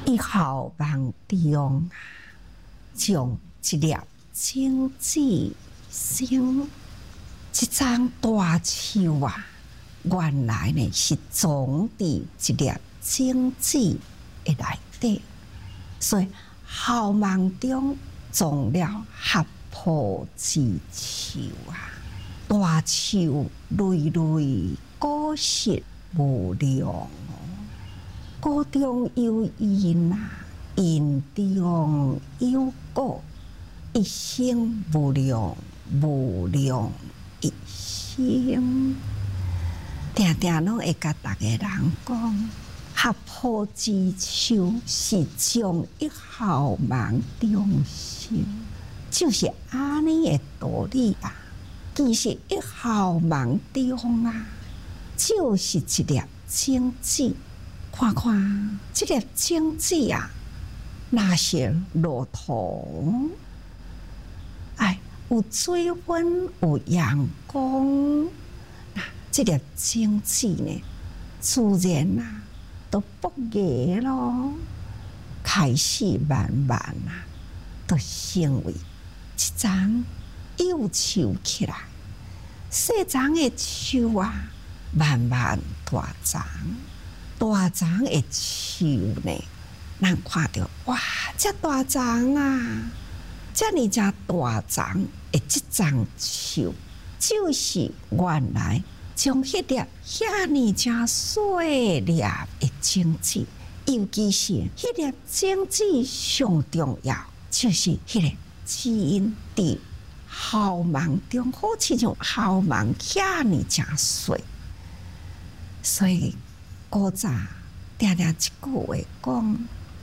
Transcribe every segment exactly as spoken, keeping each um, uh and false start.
以后梦中啊，将一粒种子生，一张大树啊，原来呢是种伫一粒种子的内底，所以好梦中种了合抱之树啊，大树累累果实无量。果中有因啊，因中有果，一生无量，无量一生。定定拢会甲逐个人讲，合抱之树是将一毫梦中生，就是安尼的道理啊。其实一毫梦中啊，就是一粒种子。看看这粒种子啊，若是落土，哎，有水分，有阳光，那这粒种子呢，自然啊，都勃芽咯，开始慢慢啊，都成为一丛幼树起来。细丛的树啊，慢慢大丛。大丛的树呢，咱看到哇，这大丛啊，这么只大丛的这丛树，就是原来将迄粒遐尼只细粒的种子，尤其是迄粒种子上重要，就是迄个基因伫毫芒中，好似像毫芒遐尼只细，所以。古早定定一句话讲：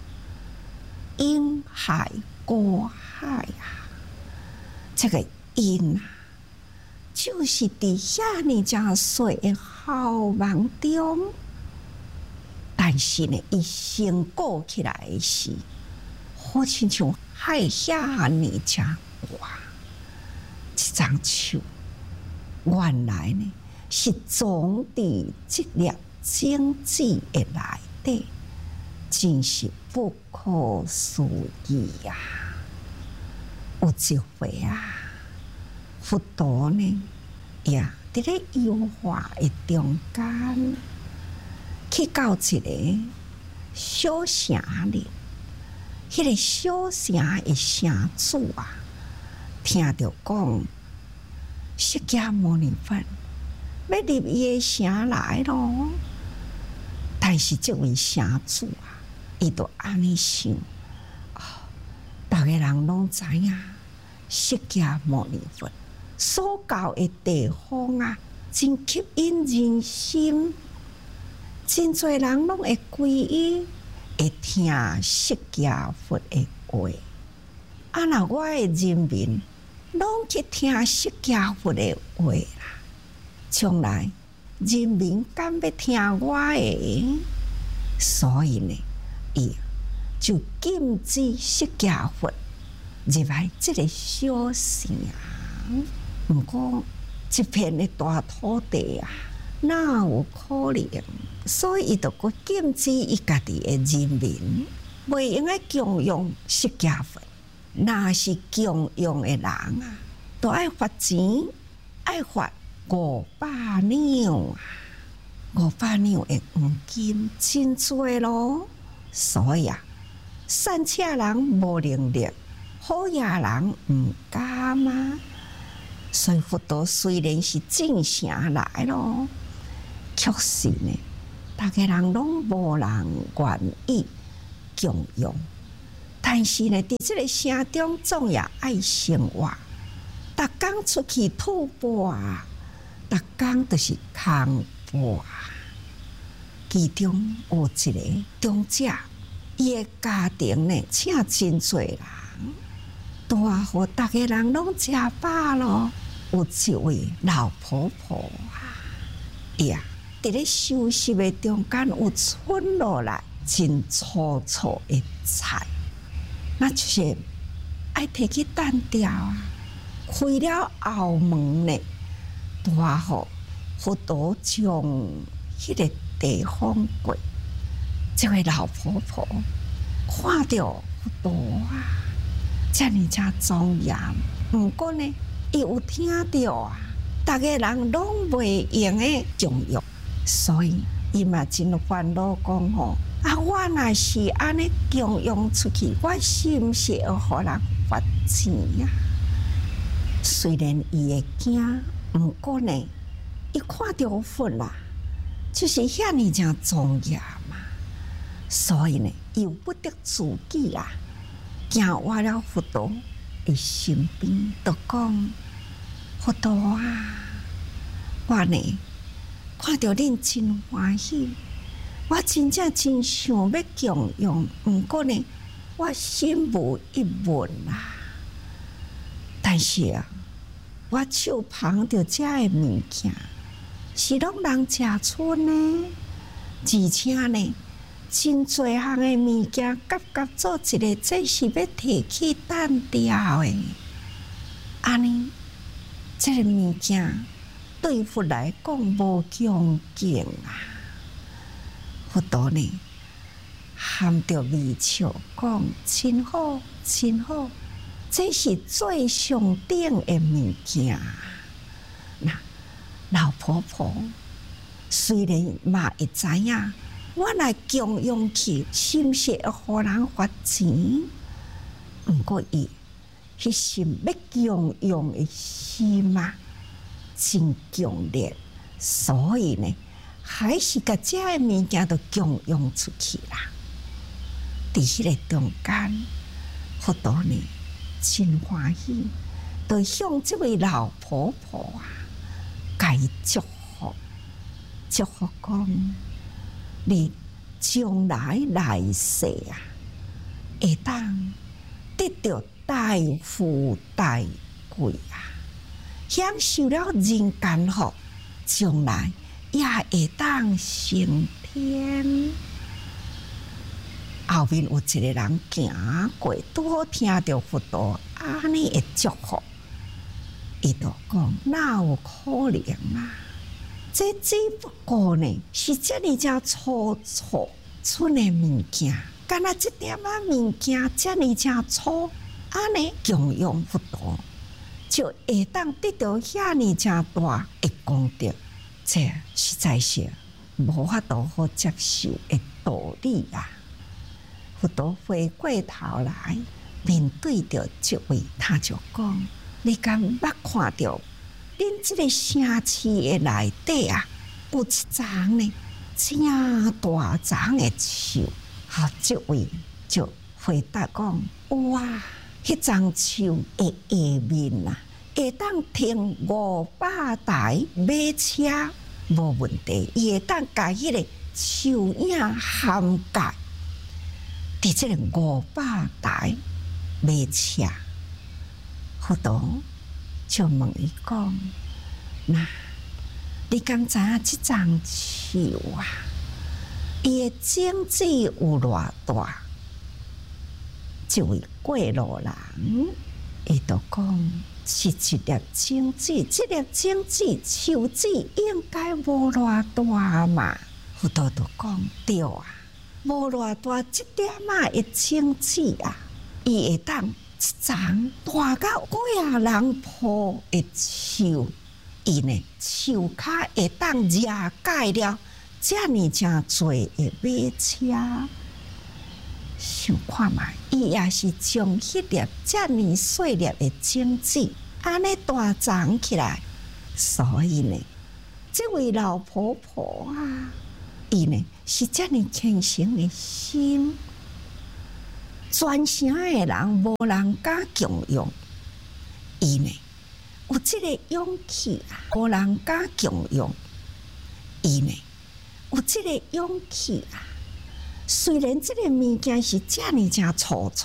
因海果海啊，这个因啊，就是伫遐尼只细的毫芒中，但是呢，伊成果起来时，好亲像海遐尼只大，一丛树，原来呢是种伫这粒。种子的内底，真是不可思议啊！有一回啊，佛陀呢也伫咧油画的中间，去到一个小城里，迄、那个小城的城主啊，听到讲释迦牟尼佛要入伊的城来咯。但是这位城主啊，伊就安尼想，哦，逐个人拢知影释迦牟尼佛所到的地方啊，真吸引人心，真侪人拢会皈依，会听释迦佛的话。啊，若我的人民拢去听释迦佛的话啦，将来。人民敢要听我的，所以呢，伊就禁止释迦佛入来这个小城。不过这片的大土地啊，哪有可能？所以伊就个禁止伊家己的人民，袂用来供养释迦佛。若是供养的人啊，都爱发钱，爱发。五百两啊，五百两的黄金真多咯，所以啊，善车人无能力，好野人唔敢嘛。所以佛陀虽然是进城来咯，确实呢，大家人拢无人愿意供养，但是呢，伫这个城中总也爱生活，逐工出去吐蕃啊。逐工都是空钵，其中有一个长者，伊的家庭呢，请真侪人，大互逐个人拢食饱咯。有一位老婆婆啊，伊啊，伫咧休息的中间有存落来真粗粗的菜，那就是爱摕去蛋掉啊，开了后门呢。大好，佛陀将迄个地方过，这位老婆婆看到佛陀啊，遮尔遮庄严。毋过呢，伊有听到啊，逐个人拢袂用诶重用，所以伊嘛真烦恼讲吼。啊！我若是安尼供养出去，我是毋是会互人罚钱呀？虽然伊会惊，毋过呢，伊看到佛啦，就是遐尼正庄严嘛，所以呢，伊有不得自己啦，行活了佛陀的身边，就讲佛陀啊，我呢看到恁真欢喜。我真正真想要供养，毋过呢，我心无一文啦。但是啊，我手捧着遮个物件，是拢人食剩呢，而且呢，真侪项个物件夹夹做一个，这是要摕去担掉的。安尼，这个物件对佛来讲无恭敬啊。佛陀呢，含着微笑讲：真好，真好，这是最上等的物件。那老婆婆虽然嘛会知影，我来供养去，是毋是会互人罚钱？毋过伊迄心要供养的心嘛，真强烈，所以呢。还是甲遮个物件都供养出去啦。伫迄个中间，佛陀呢真欢喜，就向这位老婆婆啊，甲伊祝福，祝福讲：你将来来世啊，会当得到大富大贵啊，享受了人间福，将来。也会当升天。后面有一个人行过，拄好听到佛陀安尼的祝福，伊就讲：哪有可能啊？这只不过呢，是遮尔遮粗粗剩的物件，敢若这点仔物件遮尔遮粗，安尼供养佛陀，就会当得到遐尼遮大的功德。这实在是无法度好接受的道理啊！佛陀回过头来面对着这位，他就讲：你敢捌看到恁这个城市的内底啊，有一丛呢，正大丛的树。好，这位就回答讲：哇，迄丛树的下面啊，会当停五百台马车。无问题，伊会当甲迄个树影涵盖，伫即个五百台马车。佛陀就问伊讲：那你敢知影即丛树啊？伊的种子有偌大？这位过路人，伊就讲。是一粒种子，这粒种子树籽应该无偌大嘛？佛陀就讲对啊，无偌大，这点仔的种子啊，伊会当一丛大到几啊人坡的树，伊呢树骹会当遮盖了遮尔遮侪的马车。想看觅，伊也是将迄粒遮尔细粒的种子，安尼大长起来。所以呢，这位老婆婆啊，伊呢是遮尔虔诚的心，全城的人无人敢供养，伊呢有这个勇气啊，无人敢供养，伊呢有这个勇气啊。虽然这个物件是遮尔遮粗粗，